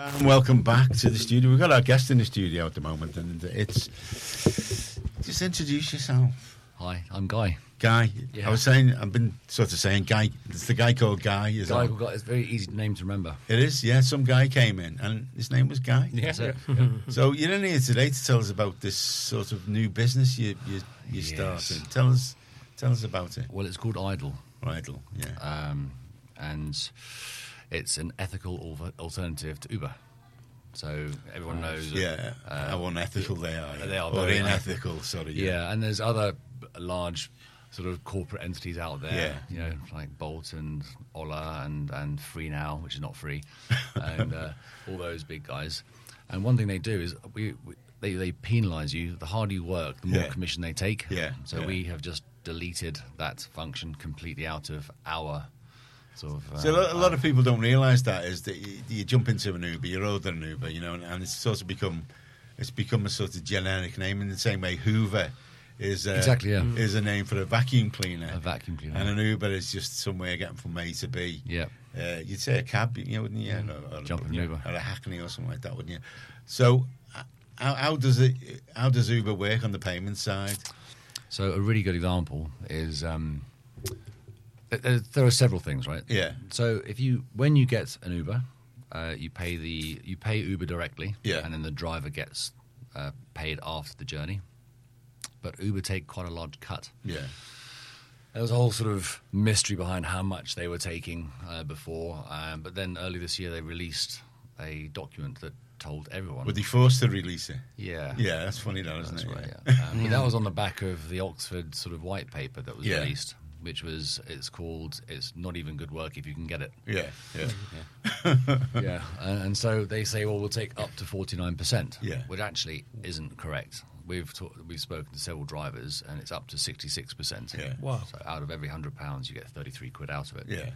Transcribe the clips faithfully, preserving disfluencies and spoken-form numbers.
And welcome back to the studio. We've got our guest in the studio at the moment, and it's just introduce yourself. Hi, I'm Guy. Guy. Yeah. I was saying, I've been sort of saying Guy. It's the guy called Guy. Is Guy, that? got, it's a very easy name to remember. It is, yeah. Some guy came in, and his name was Guy. Yeah. That's it. So you're in here today to tell us about this sort of new business you you you Yes. starting. Tell us, tell us about it. Well, it's called Idle, Idle, yeah. um, and it's an ethical al- alternative to Uber. So everyone knows. that, yeah, uh, how unethical they are. they are Or very unethical, sorry. Yeah. Yeah. and there's other large sort of corporate entities out there. Yeah. You know, like Bolt and Ola and and Free Now, which is not free, and uh, all those big guys. And one thing they do is we, we they they penalise you. The harder you work, the more Yeah. commission they take. Yeah, So yeah. we have just deleted that function completely out of our sort of. Uh, So a lot, a lot of people don't realise that is that you, you jump into an Uber, you're older than Uber, you know, and, and it's sort of become it's become a sort of generic name in the same way Hoover is uh, Exactly, yeah. is a name for a vacuum cleaner. a vacuum cleaner. And an Uber is just some way of getting from A to B. Yeah. Uh, you'd say a cab, you know, wouldn't you? Or, or, Jump in or, Uber. or a Hackney or something like that, wouldn't you? So, uh, how, how does it? How does Uber work on the payment side? So a really good example is um, th- there, there are several things, right? Yeah. So if you when you get an Uber, uh, you pay the you pay Uber directly, Yeah. and then the driver gets uh, paid after the journey. But Uber take quite a large cut. Yeah. There was a whole sort of mystery behind how much they were taking uh, before, um, but then early this year they released a document that told everyone. Were they forced to release it? yeah, Yeah, that's funny, though, isn't That's it? right, Yeah. yeah. Um, but that was on the back of the Oxford sort of white paper that was Yeah. released, which was, it's called, it's not even good work if you can get it. Yeah, yeah. Yeah. And, and so they say, well, we'll take up to forty-nine percent, Yeah. which actually isn't correct. We've talk, we've spoken to several drivers, and it's up to sixty-six percent. Yeah. Wow. So out of every one hundred pounds, you get thirty-three quid out of it. Yeah.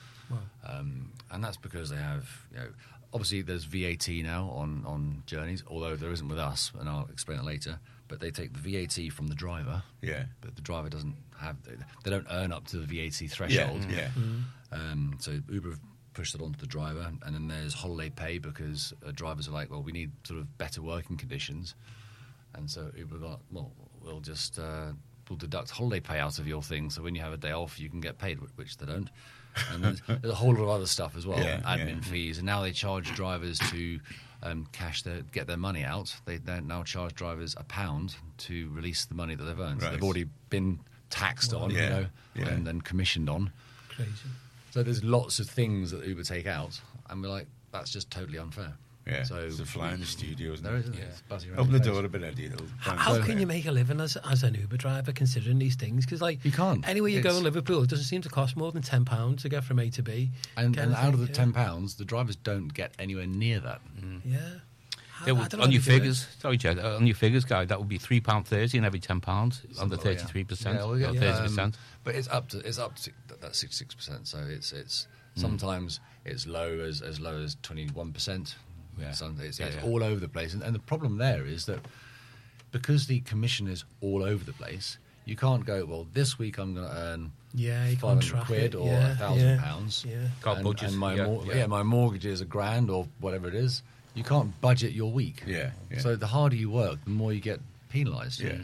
Um, and that's because they have, you know, obviously there's V A T now on, on journeys, although there isn't with us, and I'll explain it later. But they take the V A T from the driver, Yeah. but the driver doesn't have, they, they don't earn up to the V A T threshold. Yeah. Yeah. Um, so Uber have pushed it onto the driver, and then there's holiday pay because uh, drivers are like, well, we need sort of better working conditions, and so Uber got, well, we'll just uh, we'll deduct holiday pay out of your thing, so when you have a day off, you can get paid, wh- which they don't. And there's, there's a whole lot of other stuff as well, Yeah, admin yeah. fees, and now they charge drivers to um, cash their get their money out. They they now charge drivers a pound to release the money that they've earned. So Right. they've already been taxed on, Yeah, you know, yeah. and then commissioned on. Crazy. So there's lots of things that Uber take out, and we're like, that's just totally unfair. Yeah. So There's a fly in the studio, isn't there it? is, isn't it? Yeah. It's buzzing around Open the your face. door a bit, Eddie. it'll- How, how So- can you make a living as as an Uber driver considering these things? Because like You can't. Anywhere you go It's- in Liverpool, it doesn't seem to cost more than ten pounds to get from A to B. And, kind and out of the thing, ten pounds, the drivers don't get anywhere near that. yeah. Yeah. How- Yeah, I well, don't know on how your they do it. figures, sorry, Jed, uh, on your figures, guy, that would be three pound thirty in every ten pounds on the Oh, yeah. thirty-three percent, Yeah, well, yeah, thirty um, percent. but it's up to it's up to th- that sixty-six percent. So it's it's Hmm. sometimes it's low as as low as twenty-one percent. Yeah. Some, it's, Yeah, it's yeah. all over the place, and, and the problem there is that because the commission is all over the place, you can't go, well, this week I'm going to earn Yeah, you five can't hundred track quid it. or Yeah, a thousand yeah, pounds. Yeah. Can't and, budget. and my Yeah, mor- yeah. yeah, my mortgage is a grand or whatever it is. You can't budget your week. Yeah, yeah. So the harder you work, the more you get penalised. Yeah.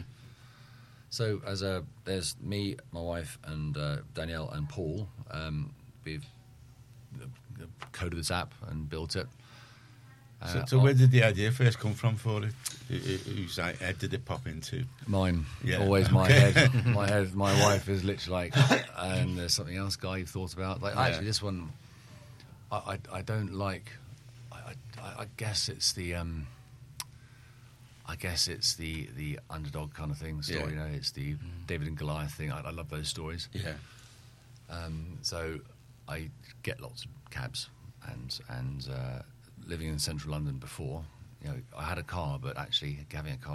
So as a there's me, my wife, and uh, Danielle and Paul. Um, we've uh, coded this app and built it. So, Uh, so where did the idea first come from for it? Who- who- Whose head did it pop into? Mine, Yeah, always my okay. head. My head. My wife is literally like, and there's something else, Guy, you've thought about. Like, Yeah. actually, this one, I, I, I don't like. I, I, I guess it's the, um, I guess it's the the underdog kind of thing story. Yeah. You know, it's the David and Goliath thing. I, I love those stories. Yeah. Um, so I get lots of cabs, and and uh, living in central London before, you know, I had a car, but actually having a car